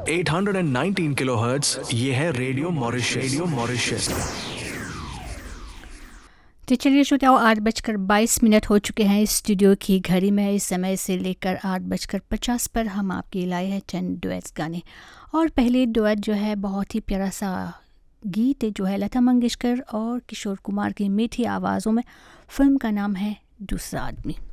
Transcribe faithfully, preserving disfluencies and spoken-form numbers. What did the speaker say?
At nineteen kilohertz. ये है radio Mauritius. Radio Mauritius. तो चलिए श्रोताओ, आठ बजकर बाईस मिनट हो चुके हैं इस स्टूडियो की घड़ी में। इस समय से लेकर आठ बजकर पचास पर हम आपके लाए हैं टेन डुएट्स गाने। और पहले डुएट जो है बहुत ही प्यारा सा गीत जो है लता मंगेशकर और किशोर कुमार की मीठी आवाज़ों में। फिल्म का नाम है दूसरा आदमी।